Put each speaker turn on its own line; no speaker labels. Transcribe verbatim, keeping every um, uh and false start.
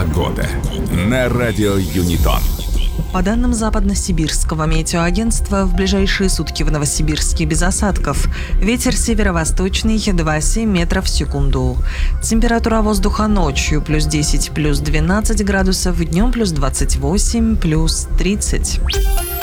Погода на радио Юнитон.
По данным Западно-Сибирского метеоагентства, в ближайшие сутки в Новосибирске без осадков. Ветер северо-восточный два целых семь метров в секунду. Температура воздуха ночью плюс десять, плюс двенадцать градусов, днем плюс двадцать восемь, плюс тридцать.